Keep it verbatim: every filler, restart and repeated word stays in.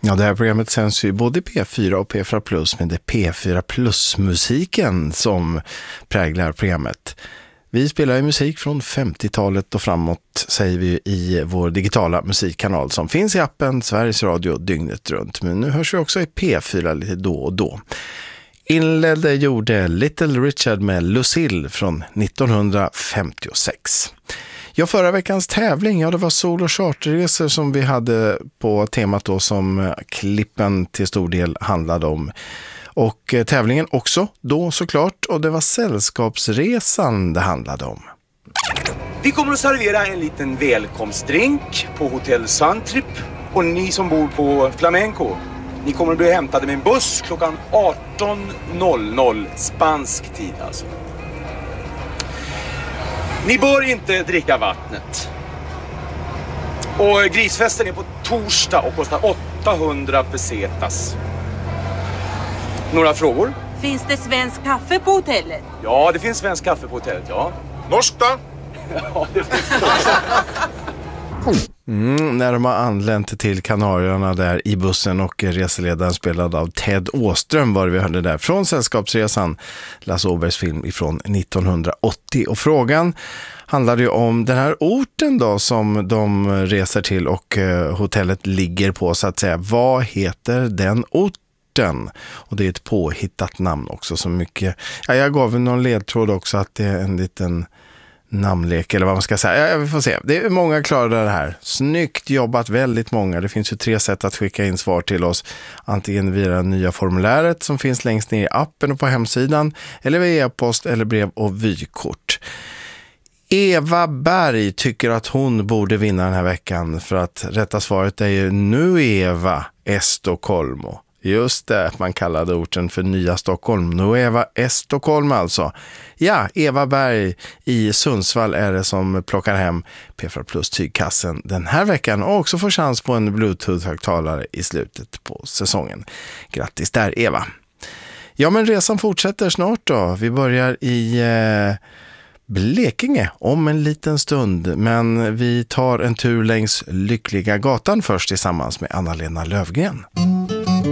Ja, det här programmet sänds ju både P fyra och P fyra Plus, men det är P fyra Plus-musiken som präglar programmet. Vi spelar ju musik från femtiotalet och framåt, säger vi i vår digitala musikkanal som finns i appen Sveriges Radio dygnet runt. Men nu hörs vi också i P fyra lite då och då. Inledde gjorde Little Richard med Lucille från nittonhundrafemtiosex. Ja, förra veckans tävling, ja det var sol- och charterresor som vi hade på temat då som klippen till stor del handlade om. Och eh, tävlingen också då såklart, och det var sällskapsresan det handlade om. Vi kommer att servera en liten välkomstdrink på Hotell Suntrip, och ni som bor på Flamenco, ni kommer att bli hämtade med en buss klockan arton noll noll spansk tid alltså. Ni bör inte dricka vattnet. Och grisfesten är på torsdag och kostar åttahundra pesetas. Några frågor? Finns det svensk kaffe på hotellet? Ja, det finns svensk kaffe på hotellet, ja. Norsk då? Ja, det finns det också. Mm, när de har anlänt till Kanarierna där i bussen, och reseledaren spelad av Ted Åström var det vi hörde där från Sällskapsresan, Lasse Åbergs film ifrån nittonhundraåttio. Och frågan handlade ju om den här orten då som de reser till och eh, hotellet ligger på, så att säga. Vad heter den orten? Och det är ett påhittat namn också, så mycket. Ja, jag gav någon ledtråd också att det är en liten namnlek eller vad man ska säga. Ja, vi får se. Det är många klara det här. Snyggt jobbat, väldigt många. Det finns ju tre sätt att skicka in svar till oss. Antingen via det nya formuläret som finns längst ner i appen och på hemsidan, eller via e-post eller brev och vykort. Eva Berg tycker att hon borde vinna den här veckan, för att rätta svaret är ju Nueva Estocolmo. Just det, man kallade orten för Nya Stockholm. Nueva Estocolm alltså. Ja, Eva Berg i Sundsvall är det som plockar hem P fyra Plus tygkassen den här veckan, och också får chans på en Bluetooth-högtalare i slutet på säsongen. Grattis där, Eva. Ja, men resan fortsätter snart då. Vi börjar i eh, Blekinge om en liten stund, men vi tar en tur längs Lyckliga gatan först tillsammans med Anna-Lena Lövgren.